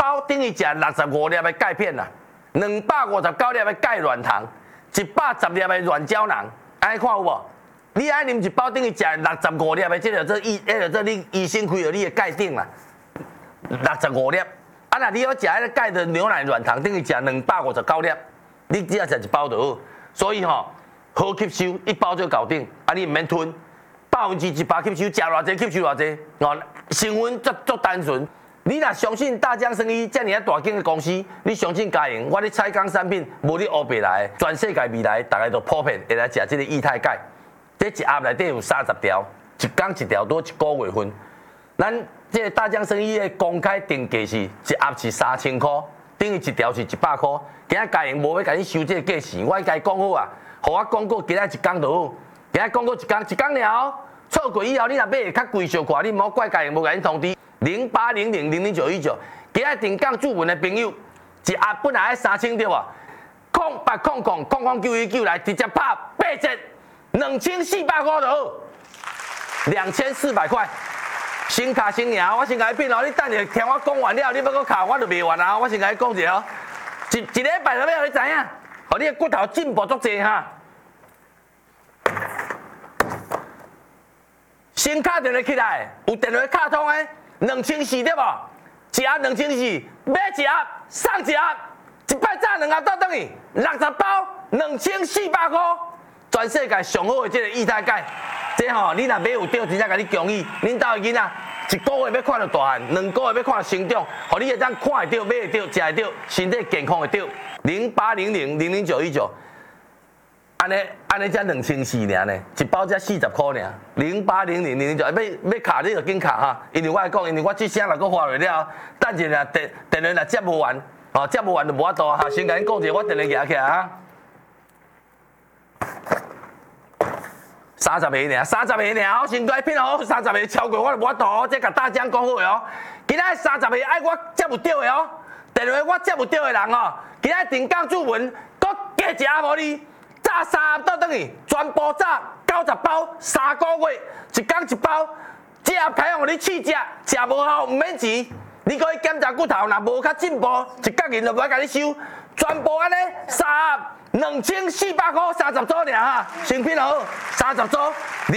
包等于食65粒的钙片啦，259粒的钙软糖，110粒的软胶囊，安尼看有无？你爱啉一包等于食65粒的，这你医生开了你的钙锭啦，65粒。啊，那你要食迄个钙的牛奶软糖，等于食259粒，你只要食一包就好。所以吼，好吸收，一包就搞定。啊，你唔免吞，100%吸收，食偌济吸收偌济，哦，成分足单纯。你若相信大江生医这么大间的公司，你相信嘉盈，我咧彩钢产品无你乌白来，全世界未来大家都普遍会来食这个液态钙。这一盒内底有30条，一天一条，多1个月份。咱这个大江生医的公开定价是一盒是3000块，等于一条是100块。今仔嘉盈无要甲你收这个价钱，我甲伊讲好啊，互我讲过，今仔一天就好。今仔讲过一天了，错过以后你若买会较贵小块，你莫怪嘉盈无甲你通知。0800000919，今仔定岗注文的朋友，一盒本来3000对无？08000099来直接拍8折，2400块就好，2400块。先卡先赢，我先甲你变哦，你等下听我讲完了，你要搁卡我就袂完啊！我先甲你讲一下哦，一礼拜就要你知影，互你的骨头进步足济哈。先卡电话起来，有电话卡通的，2400对无？一盒2400，买一盒送一盒，一摆炸2盒倒等于60包，2400块，全世界上好的这个液态钙。这吼，你若买有对，真正甲你建议，恁家的囡仔1个月要看到大汉，2个月要看到成长，互你会当看会到、买会到、食会到，身体健康会到。0800000919，安尼才2400尔呢，一包才40块尔。08000009，要卡你就紧卡哈，因为我来讲，因为我这声若搁发落了，等一下电话若接无完，哦接无完就无法度哈，先甲恁讲一下，我电话举起来哈。30个尔，30个尔，我先来骗哦，30个超过我就无法度哦，这甲大江讲好的哦。今仔30个爱我接有到的哦，电话我接有到的人哦，今仔定岗注文，搁加一盒无你，炸3盒倒等于全部炸90包，3个月一天1包，这盒开放互你试食，食无效唔免钱，你可以检查骨头，若无较进步，一角银就无甲你收，全部安尼3盒。2400块30组尔哈，成品好，30组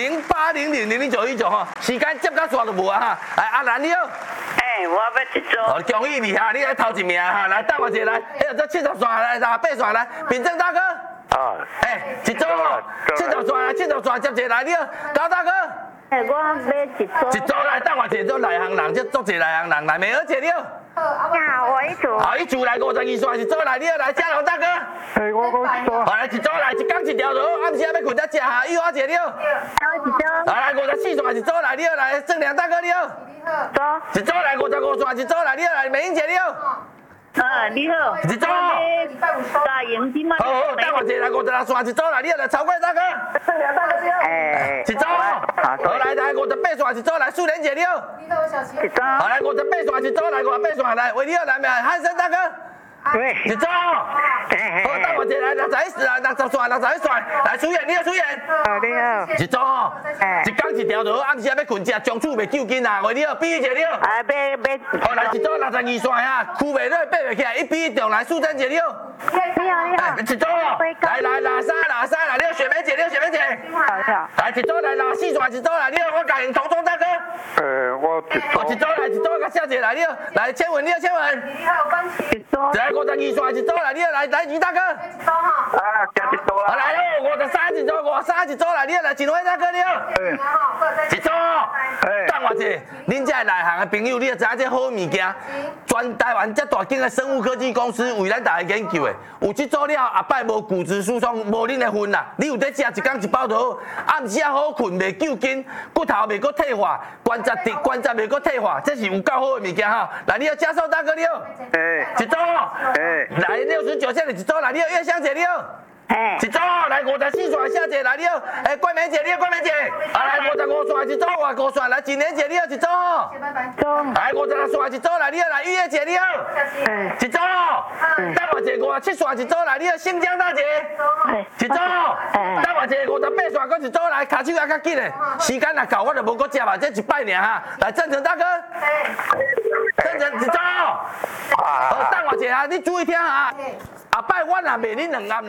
0800000919哈，时间接到煞就无啊哈，来阿兰你好， 我要一组， 哦恭喜你哈，你来头一名哈，来等我一下来，这70线来，8线来，秉正大哥，一组哦，70线来，70线接一来你好，高大哥， 我要一组来，等我一组内行人，这足济内行人来，美娥姐你好。 我一组。 好，一组来52线一组来，你好来，嘉龙大哥。 我讲一组。 好来一组来，一天一条就好，暗时要困才食哈，玉华姐你好。 我一组。 来54线一组来，你好来，正良大哥你好。 走。 一组来55线一组来，你好来，美英姐你好。 你好。 一组。 大营金吗？ 好，等我一下来56线一组来，你好来，曹贵大哥。 正良大哥你好。 一组。好来58线一组来，素莲姐你好。 一组。 好来58线一组来58线来，喂你好来没？汉生大哥。 对。 一组。好，等我一下来61线，来苏燕你好苏燕。 你好。 一组哦，一天一条就好，暗时要困食，中暑袂救紧啊！喂你好，比喻姐你好。 要。 好来一组62线哈，躯袂落爬袂起来，一比一中来，素贞姐你好。 你好。 一组哦，来63来，你好雪梅姐你好雪梅姐。来一组来64线一组来，你好我家营童忠大哥。 我一组来小姐来你好，来千文你好千文。 你好关琪。 来52线一组来，你好来于大哥。 加一组好来喽，53一组53一组来，你好来锦辉大哥你好。一组。等我一下，恁这内行的朋友，你就知影这好物件。全台湾这大间的生物科技公司为咱大家研究的，有这组了，下摆无骨质疏松，无恁的份啦。你有在食，一天一包就好。暗时啊好困，袂救筋，骨头袂搁退化，关节袂搁退化，这是有够好的物件哈。来，你好，嘉寿大哥你好。一组。来69线一组来，你好，月香姐你好。一组来54线小姐来你好，桂梅姐你好，桂梅姐。来55线一组，55线来，锦莲姐你好，一组。来56线一组来，你好来，玉叶姐你好。一组。等我一个57线一组来，你好，新疆大姐。一组。等我一个58线搁一组来，卡手也较紧的，时间若够我就无搁食嘛，这一摆尔哈。来郑成大哥。郑成一组。 姐啊，你注意听啊，后摆我若卖你2盒